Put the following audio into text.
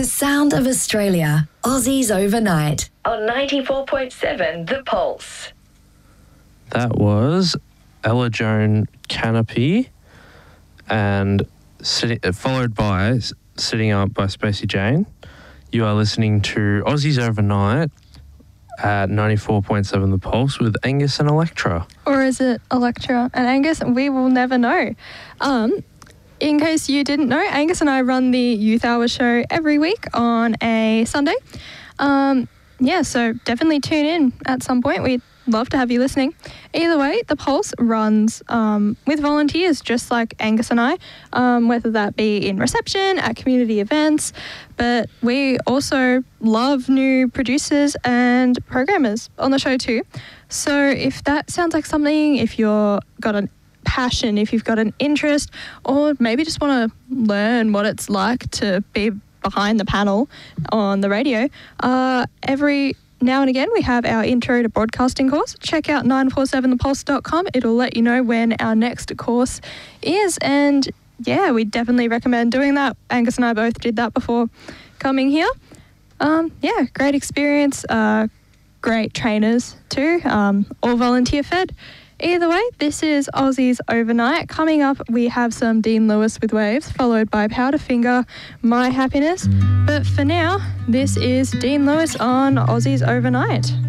sound of Australia, Aussies Overnight. On 94.7 The Pulse. That was Ella Joan Canopy and followed by Sitting Up by Spacey Jane. You are listening to Aussies Overnight at 94.7 The Pulse with Angus and Electra. Or is it Electra and Angus? We will never know. In case you didn't know, Angus and I run the Youth Hour show every week on a Sunday. So definitely tune in at some point. We'd love to have you listening. Either way, The Pulse runs with volunteers just like Angus and I, whether that be in reception, at community events, but we also love new producers and programmers on the show too. So if that sounds like something, if you've got a passion, if you've got an interest, or maybe just want to learn what it's like to be behind the panel on the radio, every now and again we have our intro to broadcasting course. Check out 947thepulse.com. It'll let you know when our next course is, and yeah, we definitely recommend doing that. Angus and I both did that before coming here. Great experience, great trainers too, all volunteer fed. Either way, this is Aussies Overnight. Coming up, we have some Dean Lewis with Waves, followed by Powderfinger, My Happiness. But for now, this is Dean Lewis on Aussies Overnight.